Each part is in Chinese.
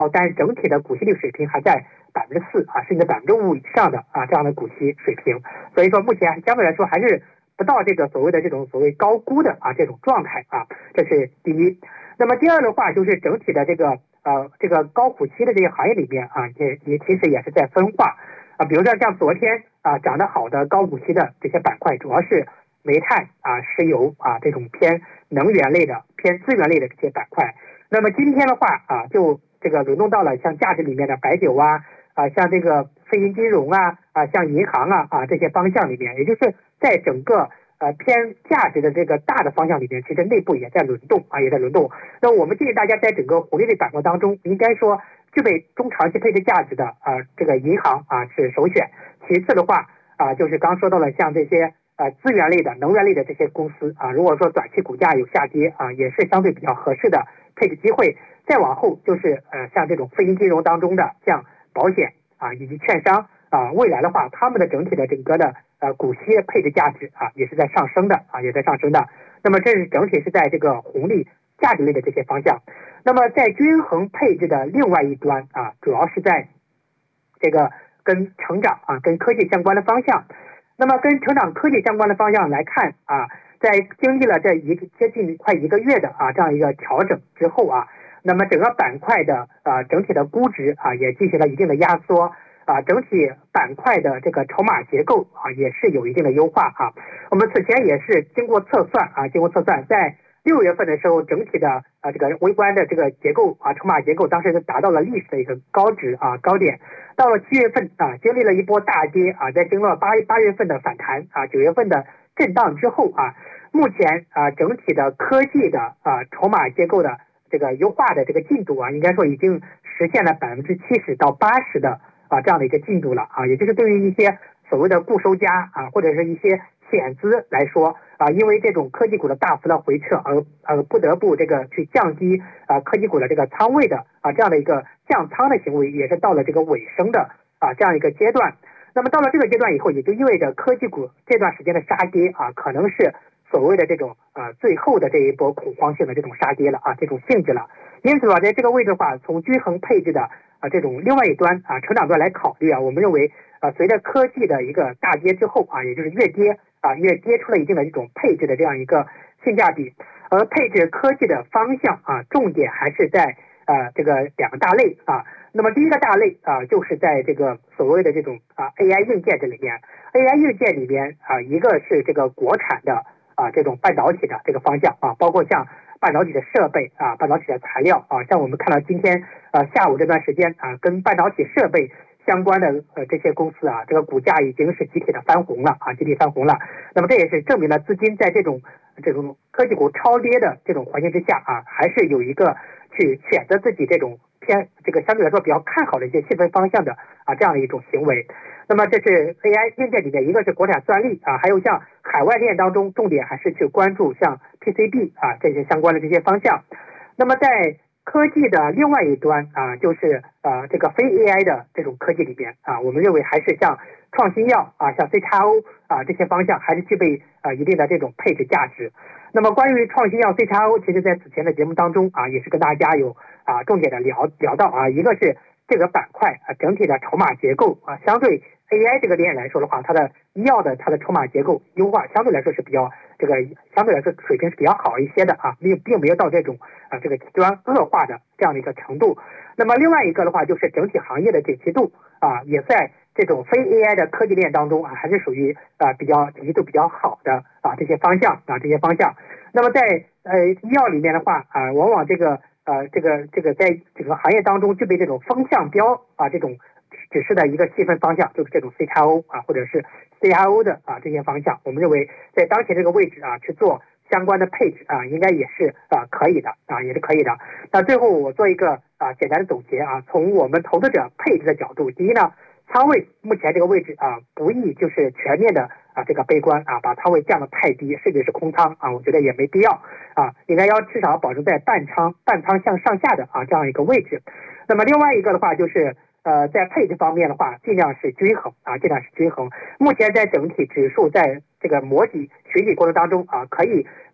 但是整体的股息率水平还在4%甚至5%以上的这样的股息水平，所以说目前相对来说还是不到这个所谓的这种高估的这种状态这是第一。那么第二的话就是整体的这个高股息的这些行业里面也其实也是在分化比如说像昨天涨得好的高股息的这些板块，主要是煤炭石油这种偏能源类的、偏资源类的这些板块。那么今天的话就这个轮动到了像价值里面的白酒像这个非银金融像银行这些方向里面，也就是在整个偏价值的这个大的方向里面，其实内部也在轮动也在轮动。那我们建议大家在整个红利类板块当中，应该说具备中长期配置价值的这个银行是首选。其次的话就是刚说到了像这些资源类的、能源类的这些公司如果说短期股价有下跌也是相对比较合适的配置机会。再往后就是像这种非银金融当中的像保险以及券商未来的话，他们的整体的整个的股息配置价值也是在上升的也在上升的。那么这是整体是在这个红利价值类的这些方向。那么在均衡配置的另外一端主要是在这个跟成长跟科技相关的方向。那么跟成长科技相关的方向来看在经历了这接近快1个月的这样一个调整之后那么整个板块的整体的估值也进行了一定的压缩整体板块的这个筹码结构也是有一定的优化我们此前也是经过测算在6月份的时候，整体的这个微观的这个结构筹码结构当时是达到了历史的一个高值高点。到了7月份经历了一波大跌在经过8月份的反弹9月份的震荡之后目前整体的科技的筹码结构的这个优化的这个进度应该说已经实现了70%到80%的这样的一个进度了也就是对于一些所谓的固收加或者是一些险资来说因为这种科技股的大幅的回撤而不得不这个去降低科技股的这个仓位的这样的一个降仓的行为，也是到了这个尾声的这样一个阶段。那么到了这个阶段以后，也就意味着科技股这段时间的杀跌可能是所谓的这种最后的这一波恐慌性的这种杀跌了这种性质了。因此在这个位置的话，从均衡配置的这种另外一端成长端来考虑我们认为随着科技的一个大跌之后也就是越跌出了一定的这种配置的这样一个性价比。而配置科技的方向重点还是在这个2个大类那么第一个大类就是在这个所谓的这种AI 硬件这里面。AI 硬件里面一个是这个国产的这种半导体的这个方向包括像半导体的设备半导体的材料像我们看到今天下午这段时间跟半导体设备相关的这些公司这个股价已经是集体的翻红了集体翻红了。那么这也是证明了资金在这种科技股超跌的这种环境之下还是有一个去选择自己这种偏这个相对来说比较看好的一些细分方向的这样的一种行为。那么这是 AI 硬件里面，一个是国产算力还有像海外链当中重点还是去关注像 PCB 这些相关的这些方向。那么在科技的另外一端就是这个非 AI 的这种科技里边我们认为还是像创新药像 CXO 这些方向还是具备一定的这种配置价值。那么关于创新药 CXO， 其实在此前的节目当中也是跟大家有重点的聊到一个是这个板块整体的筹码结构相对 AI 这个链来说的话，它的医药的它的筹码结构优化相对来说是比较这个相对来说水平是比较好一些的并没有到这种这个极端恶化的这样的一个程度。那么另外一个的话就是整体行业的景气度也在这种非 AI 的科技链当中还是属于比较景气度比较好的这些方向这些方向。那么在医药里面的话往往这个在整个行业当中具备这种风向标这种指示的一个细分方向，就是这种 CXO 或者是 CRO 的这些方向。我们认为在当前这个位置去做相关的配置应该也是可以的也是可以的。那最后我做一个简单的总结从我们投资者配置的角度，第一呢，仓位目前这个位置不宜就是全面的这个悲观把仓位降得太低，甚至是空仓我觉得也没必要应该要至少保证在半仓向上下的这样一个位置。那么另外一个的话就是在配置方面的话，尽量是均衡尽量是均衡。目前在整体指数在这个摸底寻底过程当中可以在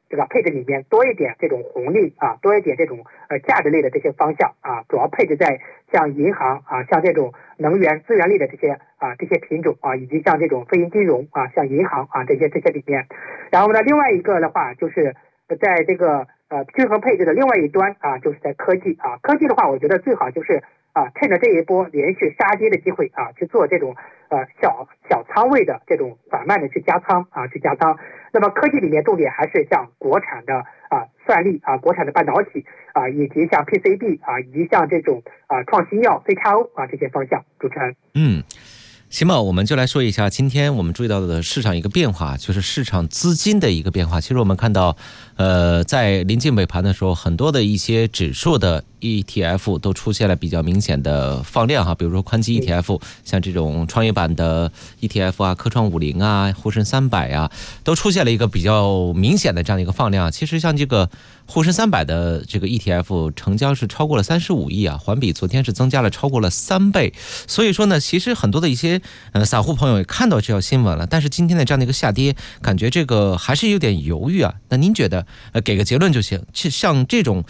这个配置里面多一点这种红利啊，多一点这种价值类的这些方向啊，主要配置在像银行啊，像这种能源资源类的这些品种啊，以及像这种非银金融啊，像银行啊这些里面。然后呢，另外一个的话就是在这个均衡配置的另外一端啊，就是在科技啊，科技的话，我觉得最好就是趁着这一波连续杀跌的机会啊，去做这种小仓位的这种缓慢的去加仓。那么科技里面重点还是像国产的算力啊，国产的半导体啊，以及像 PCB 啊，以及像这种创新药 CXO 啊这些方向。主持人， 行吧，我们就来说一下今天我们注意到的市场一个变化，就是市场资金的一个变化。其实我们看到，在临近尾盘的时候，很多的一些指数的 ETF 都出现了比较明显的放量哈，比如说宽基 ETF，像这种创业板的 ETF 啊，科创50啊，沪深300啊，都出现了一个比较明显的这样的一个放量。其实像这个沪深300的这个 ETF 成交是超过了35亿啊，环比昨天是增加了超过了3倍。所以说呢，其实很多的一些散户朋友也看到这条新闻了，但是今天的这样的一个下跌，感觉这个还是有点犹豫啊。那您觉得给个结论就行，像这种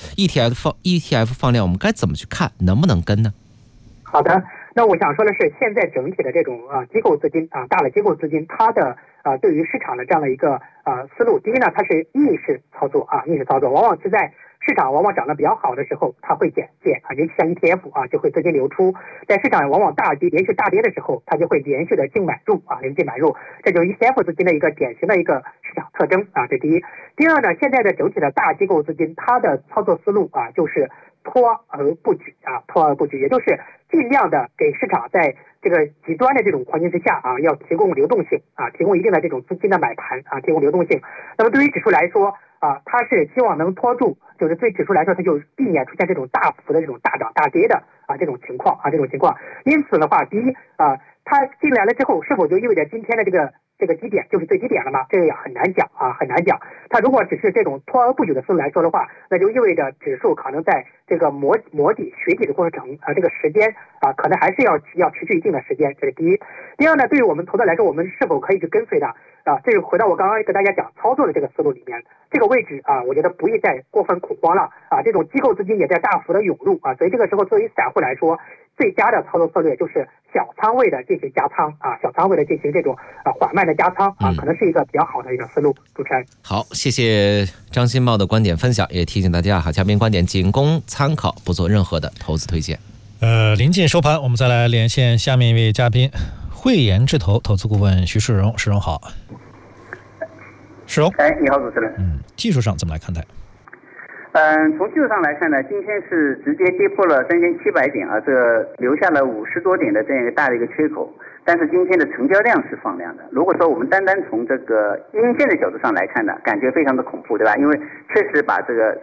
ETF 放量，我们该怎么去看，能不能跟呢？ 好的，那我想说的是，现在整体的这种机构资金大的机构资金，它的对于市场的这样的一个思路，第一呢，它是逆势操作，往往是在市场往往涨得比较好的时候，它会减尤其像 ETF 就会资金流出，在市场往往连续大跌的时候，它就会连续的净买入，这就是 ETF 资金的一个典型的一个市场特征这第一。第二呢，现在的整体的大机构资金，它的操作思路就是拖而不举，也就是尽量的给市场在这个极端的这种环境之下要提供流动性提供一定的这种资金的买盘提供流动性。那么对于指数来说它是希望能拖住，就是对指数来说，它就避免出现这种大幅的这种大涨大跌的这种情况。因此的话，第一它进来了之后，是否就意味着今天的这个低点就是最低点了吗？这个也很难讲。它如果只是这种拖而不举的思路来说的话，那就意味着指数可能在这个磨底学底的过程这个时间可能还是要持续一定的时间。这是第一。第二呢，对于我们投资来说，我们是否可以去跟随的这个回到我刚刚跟大家讲操作的这个思路里面，这个位置我觉得不宜再过分恐慌了这种机构资金也在大幅的涌入所以这个时候作为散户来说，最佳的操作策略就是小仓位的进行加仓小仓位的进行这种缓慢的加仓可能是一个比较好的一个思路。主持人， 好，谢谢张新茂的观点分享，也提醒大家嘉宾观点仅供参考，不做任何的投资推荐。 临近收盘，我们再来连线下面一位嘉宾，汇研智投投资顾问徐世荣。世荣好。世荣， 你好，主持人。 技术上怎么来看待？ 从技术上来看呢，今天是直接跌破了3700点这留下了50多点的这样一个大的一个缺口。但是今天的成交量是放量的。如果说我们单从这个阴线的角度上来看呢，感觉非常的恐怖，对吧？因为确实把这个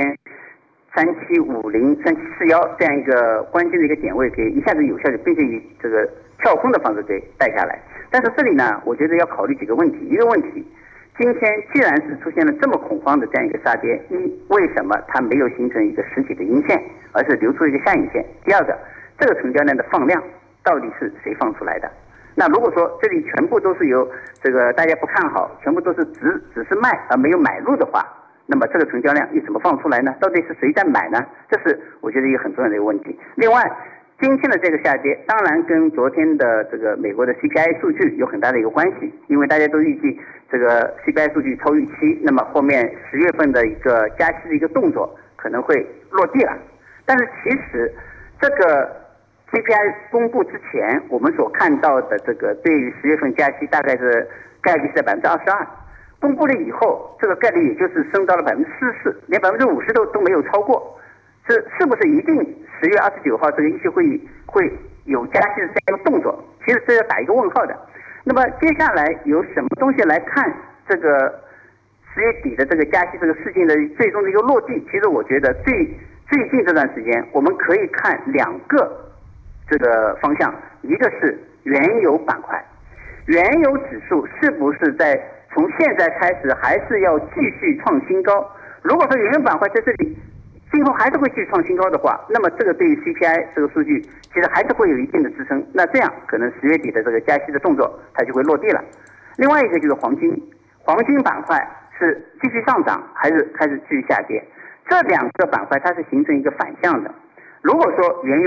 3750、3741这样一个关键的一个点位给一下子有效的，并且以这个跳空的方式给带下来。但是这里呢，我觉得要考虑几个问题。一个问题，今天既然是出现了这么恐慌的这样一个杀跌，为什么它没有形成一个实体的阴线，而是留出一个下影线？第二个，这个成交量的放量到底是谁放出来的？那如果说这里全部都是由这个大家不看好，全部都是只是卖而没有买入的话，那么这个成交量又怎么放出来呢？到底是谁在买呢？这是我觉得一个很重要的一个问题。另外，今天的这个下跌当然跟昨天的这个美国的 CPI 数据有很大的一个关系，因为大家都预计这个 CPI 数据超预期，那么后面10月份的一个加息的一个动作可能会落地了。但是其实这个 CPI 公布之前，我们所看到的这个对于10月份加息大概是概率是在22%，公布了以后，这个概率也就是升到了44%，连50%都没有超过。是不是一定10月29号这个议息会议会有加息的这样一个动作？其实是要打一个问号的。那么接下来有什么东西来看这个10月底的这个加息这个事情的最终的一个落地？其实我觉得最近这段时间，我们可以看2个这个方向，一个是原油板块，原油指数是不是在从现在开始还是要继续创新高？如果说原油板块在这里今后还是会继续创新高的话，那么这个对于 CPI 这个数据其实还是会有一定的支撑。那这样可能10月底的这个加息的动作它就会落地了。另外一个就是黄金板块是继续上涨还是开始继续下跌？这两个板块它是形成一个反向的。如果说原油